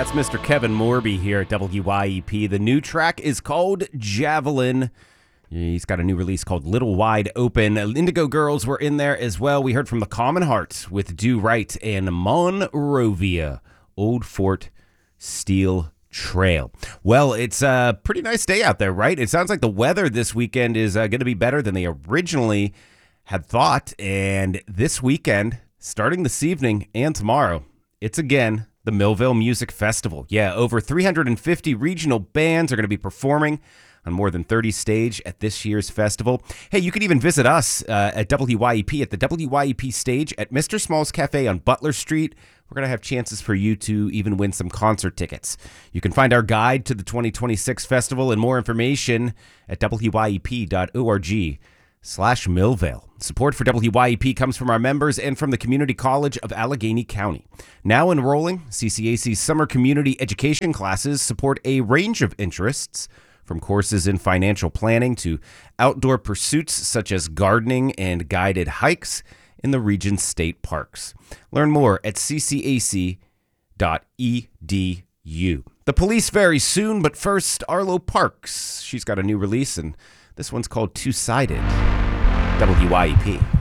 That's Mr. Kevin Morby here at WYEP. The new track is called Javelin. He's got a new release called Little Wide Open. Indigo Girls were in there as well. We heard from the Common Heart with Do Right and Monrovia, Old Fort Steel Trail. Well, it's a pretty nice day out there, right? It sounds like the weather this weekend is going to be better than they originally had thought. And this weekend, starting this evening and tomorrow, it's again the Millville Music Festival. Yeah, over 350 regional bands are going to be performing on more than 30 stage at this year's festival. Hey, you can even visit us at WYEP at the WYEP stage at Mr. Small's Cafe on Butler Street. We're going to have chances for you to even win some concert tickets. You can find our guide to the 2026 festival and more information at wyep.org/Millville. Support for WYEP comes from our members and from the Community College of Allegheny County. Now enrolling, CCAC's summer community education classes support a range of interests, from courses in financial planning to outdoor pursuits such as gardening and guided hikes in the region's state parks. Learn more at ccac.edu. The police very soon, but first, Arlo Parks. She's got a new release, and this one's called Two-Sided. WYEP.